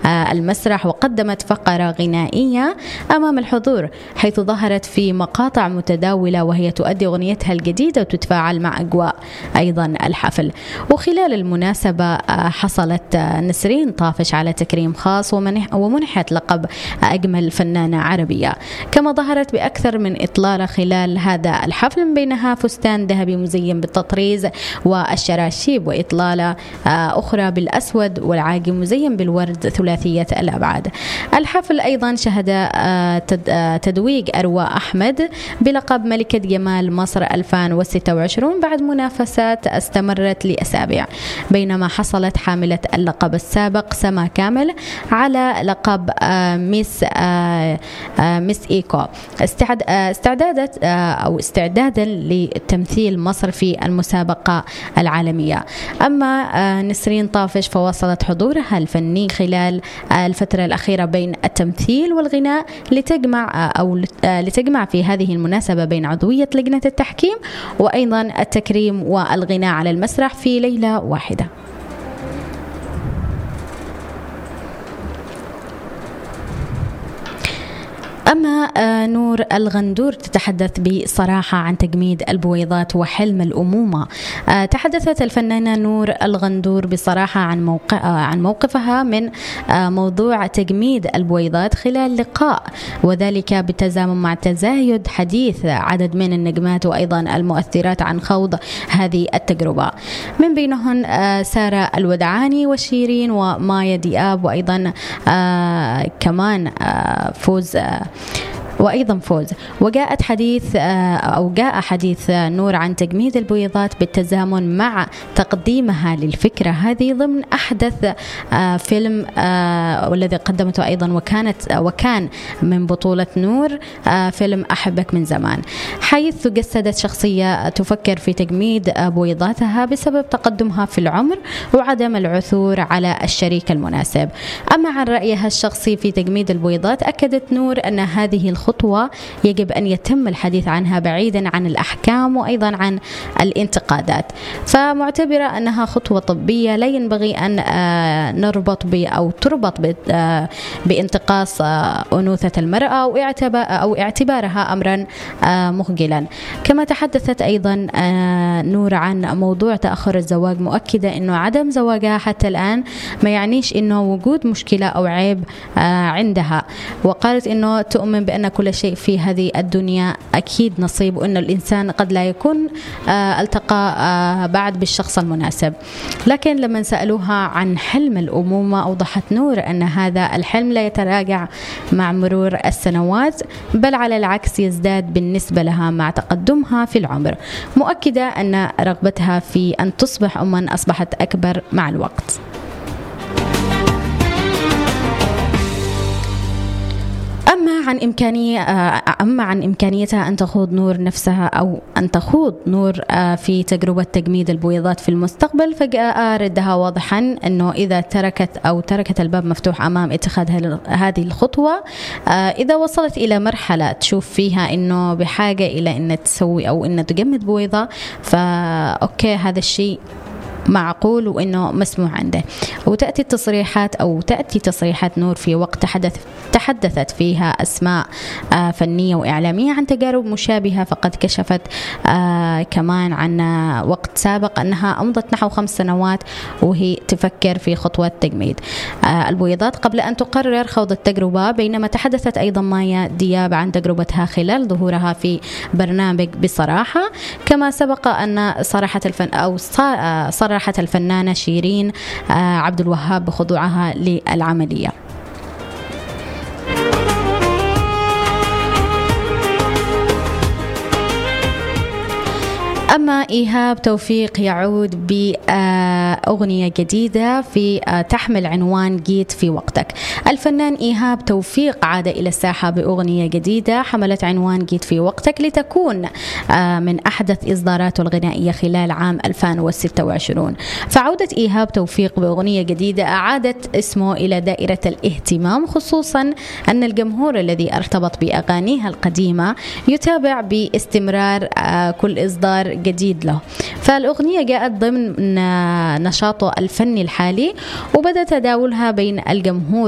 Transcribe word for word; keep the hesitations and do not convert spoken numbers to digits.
المسرح وقدمت فقرة غنائية أمام الحضور، حيث ظهرت في مقاطع متداولة وهي تؤدي أغنيتها الجديدة وتتفاعل مع أجواء أيضا الحفل. وخلال المناسبة حصلت نسرين طافش على تكريم خاص ومنحت لقب أجمل فنانة عربية، كما ظهرت بأكثر من إطلالة خلال هذا الحفل، من بينها فستان ذهبي مزين بالتطريز والشراشيب، وإطلالة أخرى بالأسود والعاقي مزين بالورد ثلاثية الأبعاد. الحفل أيضا شهد تدويج أروى أحمد بلقب ملكة جمال مصر ألفين وستة وعشرين بعد منافسات استمرت لأسابيع، بينما حصلت حاملة اللقب السابق سما كامل على لقب ميس ميس إيكو استعدادت أو استعدادا لتمثيل مصر في المسابقة العالمية. أما نسرين طافش فواصلت حضورها الفني خلال الفترة الأخيرة بين التمثيل والغناء لتجمع أو لتجمع في هذه المناسبة بين عضوية لجنة التحكيم وأيضا التكريم والغناء على المسرح في ليلة واحدة. أما نور الغندور تتحدث بصراحة عن تجميد البويضات وحلم الأمومة. تحدثت الفنانة نور الغندور بصراحة عن موقع عن موقفها من موضوع تجميد البويضات خلال لقاء، وذلك بالتزامن مع تزايد حديث عدد من النجمات وأيضا المؤثرات عن خوض هذه التجربة، من بينهن سارة الودعاني وشيرين ومايا دياب وأيضا كمان فوز وأيضا فوز. وجاءت حديث أو جاء حديث نور عن تجميد البويضات بالتزامن مع تقديمها للفكرة هذه ضمن أحدث فيلم والذي قدمته أيضا وكانت وكان من بطولة نور فيلم أحبك من زمان، حيث جسدت شخصية تفكر في تجميد بويضاتها بسبب تقدمها في العمر وعدم العثور على الشريك المناسب. أما عن رأيها الشخصي في تجميد البويضات، أكدت نور أن هذه خطوة يجب أن يتم الحديث عنها بعيدا عن الأحكام وأيضا عن الانتقادات، فمعتبرة أنها خطوة طبية لا ينبغي أن نربط ب أو تربط بانتقاص أنوثة المرأة أو اعتبارها أمرا مخجلا. كما تحدثت أيضا نور عن موضوع تأخر الزواج، مؤكدة أنه عدم زواجها حتى الآن ما يعنيش أنه وجود مشكلة أو عيب عندها، وقالت أنه تؤمن بأن كل شيء في هذه الدنيا أكيد نصيب، وأن الإنسان قد لا يكون التقى بعد بالشخص المناسب. لكن لما سألوها عن حلم الأمومة، أوضحت نور أن هذا الحلم لا يتراجع مع مرور السنوات، بل على العكس يزداد بالنسبة لها مع تقدمها في العمر، مؤكدة أن رغبتها في أن تصبح أما أصبحت أكبر مع الوقت. أما عن إمكانية أما عن إمكانيتها أن تخوض نور نفسها أو أن تخوض نور في تجربة تجميد البويضات في المستقبل، فجاء ردها واضحا أنه إذا تركت أو تركت الباب مفتوح أمام اتخاذ هذه الخطوة، إذا وصلت إلى مرحلة تشوف فيها أنه بحاجة إلى أن تسوي أو أن تجمد بويضة، فأوكي هذا الشيء معقول وإنه مسموح عنده. وتأتي التصريحات أو تأتي تصريحات نور في وقت تحدث تحدثت فيها أسماء آه فنية وإعلامية عن تجارب مشابهة، فقد كشفت آه كمان عن وقت سابق أنها أمضت نحو خمس سنوات وهي تفكر في خطوة تجميد آه البويضات قبل أن تقرر خوض التجربة. بينما تحدثت أيضا مايا دياب عن تجربتها خلال ظهورها في برنامج بصراحة. كما سبق أن صرحت الفن أو صرحت الفنانة شيرين عبد الوهاب بخضوعها للعملية. أما إيهاب توفيق يعود بأغنية جديدة في تحمل عنوان جيت في وقتك. الفنان إيهاب توفيق عاد إلى الساحة بأغنية جديدة حملت عنوان جيت في وقتك، لتكون من أحدث إصداراته الغنائية خلال عام ألفين وستة وعشرين. فعودة إيهاب توفيق بأغنية جديدة أعادت اسمه إلى دائرة الاهتمام، خصوصا أن الجمهور الذي ارتبط بأغانيها القديمة يتابع باستمرار كل إصدار جديد له. فالأغنية جاءت ضمن نشاطه الفني الحالي، وبدأ تداولها بين الجمهور